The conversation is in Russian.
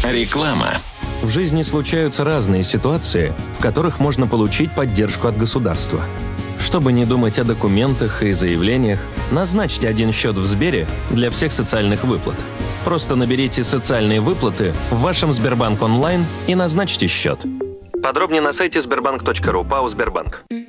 Реклама. В жизни случаются разные ситуации, в которых можно получить поддержку от государства. Чтобы не думать о документах и заявлениях, назначьте один счет в Сбере для всех социальных выплат. Просто наберите «Социальные выплаты» в вашем Сбербанк онлайн и назначьте счет. Подробнее на сайте sberbank.ru ПАО «Сбербанк».